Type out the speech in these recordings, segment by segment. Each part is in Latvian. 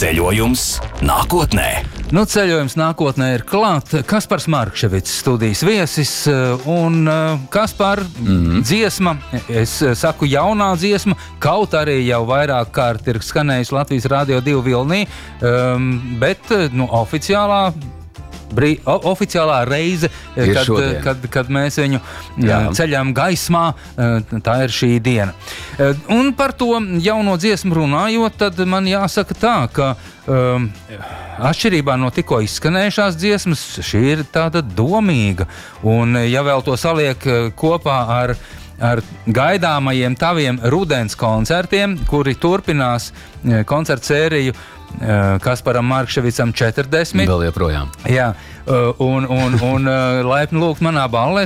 Ceļojums nākotnē. Ceļojums nākotnē ir klāt. Kaspars Markševics, studijas viesis, un Kaspar, dziesma, es saku jaunā dziesma, kaut arī jau vairāk kārt ir skanējusi Latvijas Radio 2 vilnī, bet oficiālā reize, kad mēs viņu ceļām gaismā, tā ir šī diena. Un par to jauno dziesmu runājot, tad man jāsaka tā, ka atšķirībā no tikko izskanējušās dziesmas, šī ir tāda domīga. Un ja vēl to saliek kopā ar gaidāmajiem taviem rudens koncertiem, kuri turpinās koncertu sēriju Kasparam Markševicam 40. Vēl joprojām. Jā, un laipni lūgt manā ballē,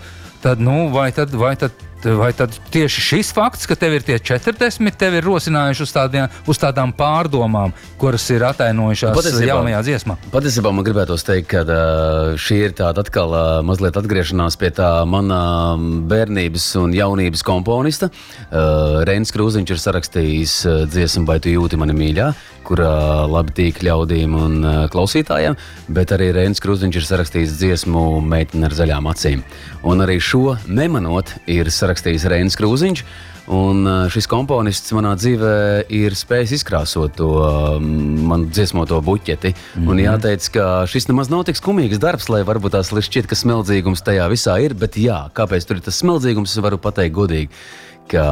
vai tad tieši šis fakts, ka tev ir tie 40, tev ir rosinājuši uz tādām pārdomām, kuras ir atainojušās jaunajā dziesmā? Patiesībā man gribētos teikt, ka šī ir tāda atkal mazliet atgriešanās pie tā mana bērnības un jaunības komponista. Reinis Krūziņš ir sarakstījis dziesmu Vai tu jūti mani mīļā, kurā labi tīk ļaudīm un klausītājiem, bet arī Reinis Krūziņš ir sarakstījis dziesmu Meitene ar zaļām acīm. Un arī šo nemanot ir sarakstījis Reinis Krūziņš, un šis komponists manā dzīvē ir spējis izkrāsot to manu dziesmoto buķeti. Un jāteic, ka šis nemaz nav tik skumīgs darbs, lai varbūt tās šķiet, ka smeldzīgums tajā visā ir, bet jā, kāpēc tur ir tas smeldzīgums, varu pateikt godīgi, ka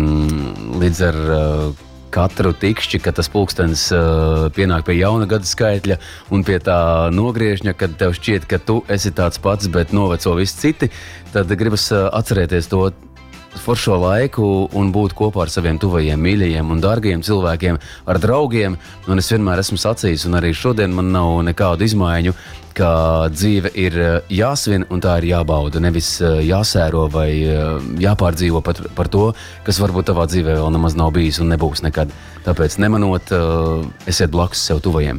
līdz ar katru tikšķi, kad tas pulkstenis pienāk pie jauna gada skaitļa un pie tā nogriežņa, kad tev šķiet, ka tu esi tāds pats, bet noveco visi citi, tad gribas atcerēties to foršo laiku un būt kopā ar saviem tuvajiem, mīļajiem un dārgajiem cilvēkiem, ar draugiem. Un es vienmēr esmu sacījis, un arī šodien man nav nekādu izmaiņu, ka dzīve ir jāsvin un tā ir jābauda, nevis jāsēro vai jāpārdzīvo par to, kas varbūt tavā dzīvē vēl nemaz nav bijis un nebūs nekad. Tāpēc nemanot, esiet blakus sev tuvajiem.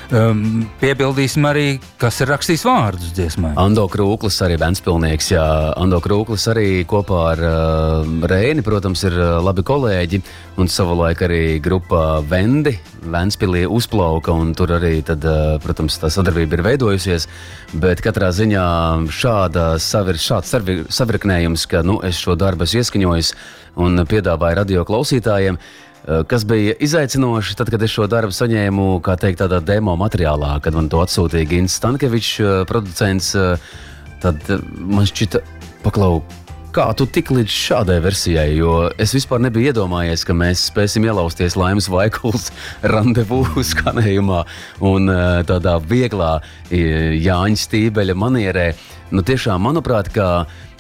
Piebildīsim arī, kas ir rakstījis vārdus dziesmai. Ando Krūklis, arī ventspilnieks, jā. Ando Krūklis arī kopā ar Reini, protams, ir labi kolēģi, un savulaik arī grupā Vendi, Ventspilī uzplauka, un tur arī tad, protams, tā sadarbība ir veidojusies, bet katrā ziņā šāds savirknējums, ka es šo darbu esmu ieskaņojis un piedāvāju radio klausītājiem, kas bija izaicinoši, tad, kad es šo darbu saņēmu, kā teikt, tādā demo materiālā, kad man to atsūtīja Gins Stankevičs, producents, tad man šķita, paklau, kā tu tik līdz šādai versijai, jo es vispār nebiju iedomājies, ka mēs spēsim ielausties Laimas Vaikuls randevu skanējumā un tādā vieglā Jāņa Stībeļa manierē. Tiešām, manuprāt, ka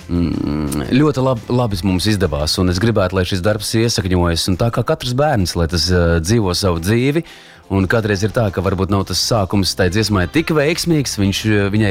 ļoti labi mums izdevās, un es gribētu, lai šis darbs iesakņojas, un tā kā katrs bērns, lai tas dzīvo savu dzīvi, un kādreiz ir tā, ka varbūt nav tas sākums tai dziesmai tik veiksmīgs, viņai